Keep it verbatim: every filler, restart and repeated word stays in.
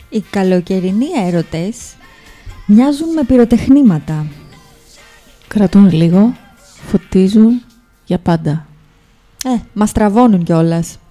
Οι καλοκαιρινοί έρωτες μοιάζουν με πυροτεχνήματα. Κρατούν λίγο, φωτίζουν για πάντα. Ε, μας τραβώνουν κιόλας.